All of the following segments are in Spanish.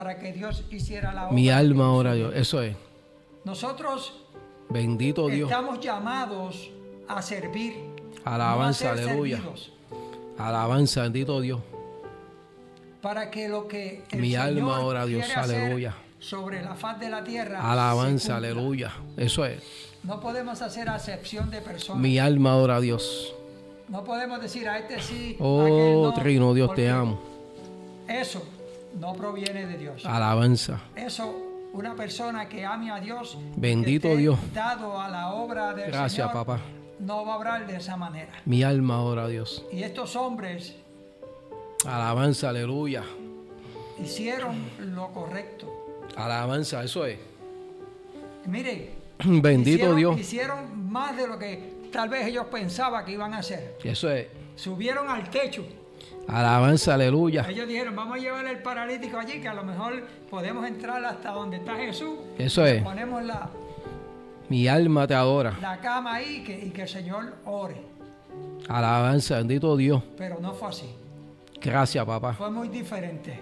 para que Dios hiciera la obra. Mi alma ora a Dios, eso es. Nosotros Bendito Dios. estamos llamados a servir. Alabanza, no a ser aleluya. servidos, Alabanza, bendito Dios. para que lo que el Mi Señor alma ora a Dios, quiere hacer aleluya. sobre la faz de la tierra. Alabanza, se cumpla. aleluya. Eso es. No podemos hacer acepción de personas. Mi alma ora a Dios. No podemos decir a este sí, a aquel Oh, no, Trino, Dios porque te amo. Eso no proviene de Dios. Alabanza. Eso, una persona que ame a Dios, Bendito que esté Dios. dado a la obra del Gracias, Señor, papá. no va a obrar de esa manera. Mi alma ora a Dios. Y estos hombres Alabanza, aleluya. hicieron lo correcto. Alabanza, eso es. Mire, Bendito Dios. hicieron más de lo que tal vez ellos pensaban que iban a hacer. Eso es. Subieron al techo. Alabanza, aleluya. Ellos dijeron, vamos a llevar el paralítico allí, que a lo mejor podemos entrar hasta donde está Jesús. Eso es. Ponemos Mi alma te adora. la cama ahí y que el Señor ore. Alabanza, bendito Dios. Pero no fue así. Gracias, papá. Fue muy diferente.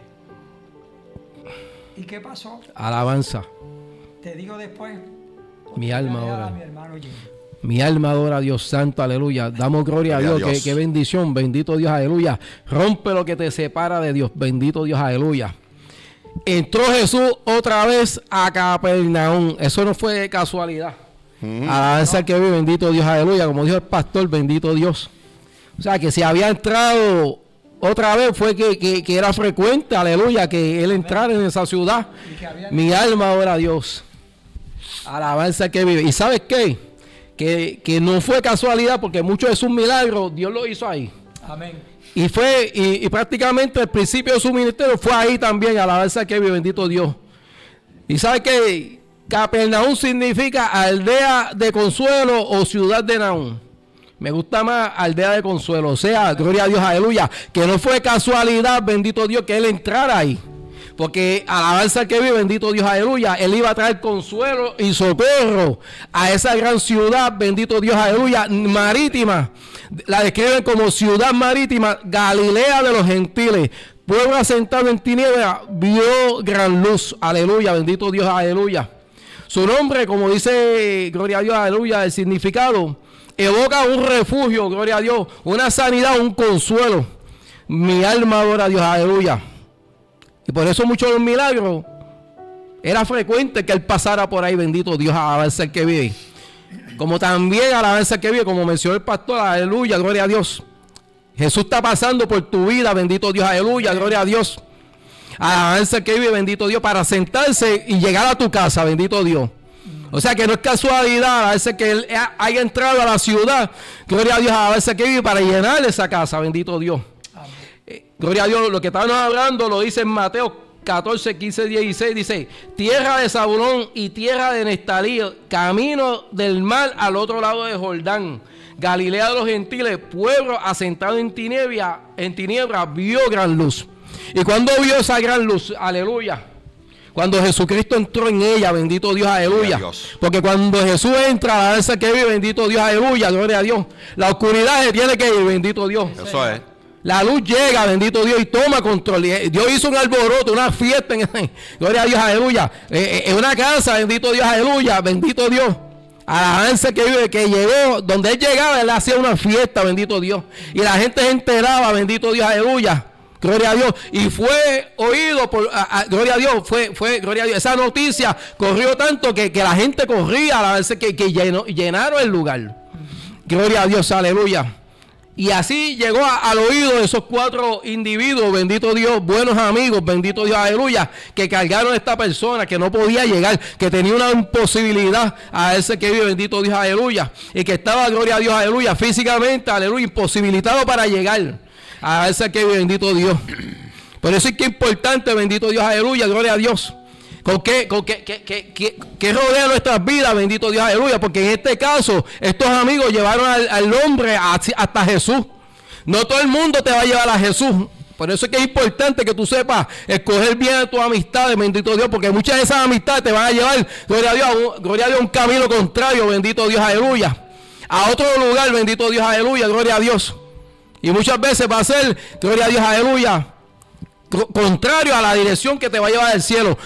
¿Y qué pasó? Alabanza. Te digo después. Mi alma Oportunidad ora. a mi hermano Jimmy. Mi alma adora a Dios santo, aleluya. Damos gloria a Dios. Qué bendición, bendito Dios, aleluya. Rompe lo que te separa de Dios, bendito Dios, aleluya. Entró Jesús otra vez a Capernaum. Eso no fue de casualidad. Alabanza que vive, bendito Dios, aleluya. Como dijo el pastor, bendito Dios. O sea, que si había entrado otra vez fue que era frecuente, aleluya, que él entrara en esa ciudad. Mi alma adora a Dios. Alabanza que vive. ¿Y sabes qué? Que no fue casualidad, porque muchos de sus milagros Dios lo hizo ahí. Amén. Y prácticamente el principio de su ministerio fue ahí también. Alabanza que vive, bendito Dios. Y sabe que Capernaum significa aldea de consuelo o ciudad de Naúm. Me gusta más aldea de consuelo. O sea, gloria a Dios, aleluya. Que no fue casualidad, bendito Dios, que él entrara ahí. Porque alabanza que vive, bendito Dios, aleluya. Él iba a traer consuelo y socorro a esa gran ciudad, bendito Dios, aleluya, marítima. La describen como ciudad marítima, Galilea de los gentiles. Pueblo asentado en tinieblas, vio gran luz. Aleluya, bendito Dios, aleluya. Su nombre, como dice, gloria a Dios, aleluya, el significado, evoca un refugio, gloria a Dios, una sanidad, un consuelo. Mi alma adora a Dios, aleluya. Y por eso muchos de los milagros era frecuente que él pasara por ahí, bendito Dios, alabanza el que vive. Como también alabanza el que vive, como mencionó el pastor, aleluya, gloria a Dios. Jesús está pasando por tu vida, bendito Dios, aleluya, gloria a Dios. Alabanza el que vive, bendito Dios, para sentarse y llegar a tu casa, bendito Dios. O sea que no es casualidad, a veces que él haya entrado a la ciudad, gloria a Dios, a veces que vive para llenar esa casa, bendito Dios. Gloria a Dios, lo que estábamos hablando lo dice en Mateo 14, 15, 16, dice, tierra de Zabulón y tierra de Neftalí, camino del mar al otro lado de Jordán, Galilea de los gentiles, pueblo asentado en tiniebla, vio gran luz. ¿Y cuando vio esa gran luz? Aleluya. Cuando Jesucristo entró en ella, bendito Dios, aleluya. Porque cuando Jesús entra, la danza que vive, bendito Dios, aleluya, gloria a Dios. La oscuridad se tiene que ir, bendito Dios. Eso es. La luz llega, bendito Dios, y toma control. Dios hizo un alboroto, una fiesta. Gloria a Dios, aleluya. En una casa, bendito Dios, aleluya. Bendito Dios. Alabanza que vive, que llegó, donde él llegaba, él hacía una fiesta, bendito Dios. Y la gente se enteraba, bendito Dios, aleluya. Gloria a Dios. Y fue oído por, gloria a Dios, fue, gloria a Dios. Esa noticia corrió tanto que la gente corría, alabanza que llenaron el lugar. Gloria a Dios, aleluya. Y así llegó al oído de esos 4 individuos, bendito Dios, buenos amigos, bendito Dios, aleluya, que cargaron a esta persona que no podía llegar, que tenía una imposibilidad a ese que vive, bendito Dios, aleluya, y que estaba, gloria a Dios, aleluya, físicamente, aleluya, imposibilitado para llegar a ese que vive, bendito Dios. Por eso es que es importante, bendito Dios, aleluya, gloria a Dios. ¿Qué rodea nuestras vidas, bendito Dios, aleluya? Porque en este caso, estos amigos llevaron al hombre hasta Jesús. No todo el mundo te va a llevar a Jesús. Por eso es que es importante que tú sepas escoger bien a tus amistades, bendito Dios, porque muchas de esas amistades te van a llevar, gloria a Dios, a un camino contrario, bendito Dios, aleluya. A otro lugar, bendito Dios, aleluya, gloria a Dios. Y muchas veces va a ser, gloria a Dios, aleluya, contrario a la dirección que te va a llevar al cielo.